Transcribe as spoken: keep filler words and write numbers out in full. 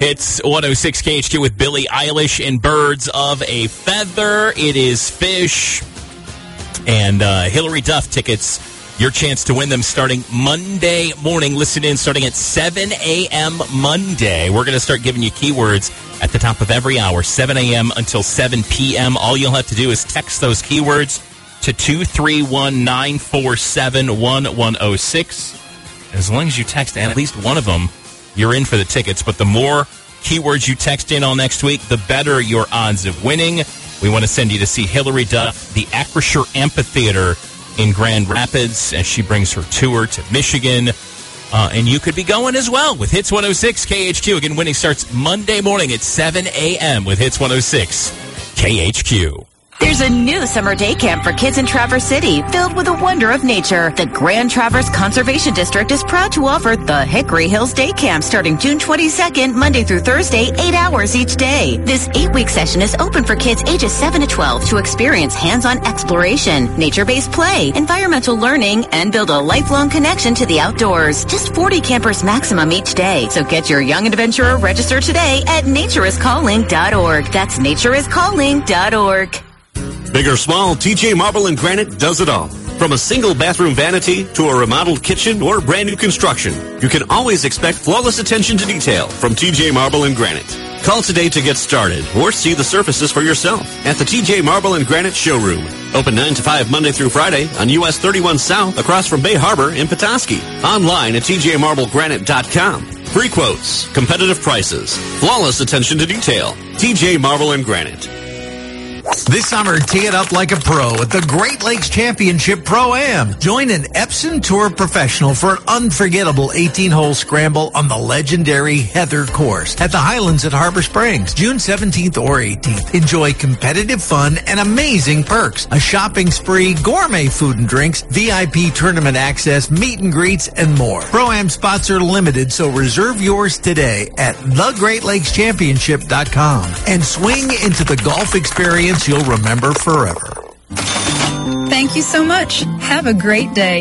It's one oh six K H Q with Billie Eilish and Birds of a Feather. It is Fish and uh, Hillary Duff tickets. Your chance to win them starting Monday morning. Listen in starting at seven a.m. Monday. We're going to start giving you keywords at the top of every hour, seven a.m. until seven p.m. All you'll have to do is text those keywords to two three one, nine four seven, one one oh six. As long as you text at least one of them, you're in for the tickets. But the more keywords you text in all next week, the better your odds of winning. We want to send you to see Hillary Duff, the Acrisure Amphitheater in Grand Rapids, as she brings her tour to Michigan. Uh, and you could be going as well with Hits one oh six K H Q. Again, winning starts Monday morning at seven a.m. with Hits one oh six K H Q. There's a new summer day camp for kids in Traverse City, filled with a wonder of nature. The Grand Traverse Conservation District is proud to offer the Hickory Hills Day Camp starting June twenty-second, Monday through Thursday, eight hours each day. This eight-week session is open for kids ages seven to twelve to experience hands-on exploration, nature-based play, environmental learning, and build a lifelong connection to the outdoors. Just forty campers maximum each day. So get your young adventurer registered today at nature is calling dot org. That's nature is calling dot org. Big or small, T J Marble and Granite does it all. From a single bathroom vanity to a remodeled kitchen or brand new construction, you can always expect flawless attention to detail from T J Marble and Granite. Call today to get started or see the surfaces for yourself at the T J Marble and Granite Showroom. Open nine to five Monday through Friday on U S thirty-one South across from Bay Harbor in Petoskey. Online at T J marble granite dot com. Free quotes, competitive prices, flawless attention to detail. T J Marble and Granite. This summer, tee it up like a pro at the Great Lakes Championship Pro-Am. Join an Epson Tour professional for an unforgettable eighteen-hole scramble on the legendary Heather course at the Highlands at Harbor Springs, June seventeenth or eighteenth. Enjoy competitive fun and amazing perks. A shopping spree, gourmet food and drinks, V I P tournament access, meet and greets, and more. Pro-Am spots are limited, so reserve yours today at the great lakes championship dot com and swing into the golf experience you'll remember forever. Thank you so much. Have a great day.